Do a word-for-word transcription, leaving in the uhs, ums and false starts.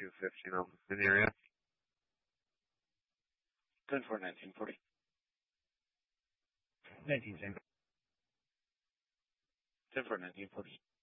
two fifty, you know, in the area. ten for nineteen forty. nineteen ten. ten for nineteen forty.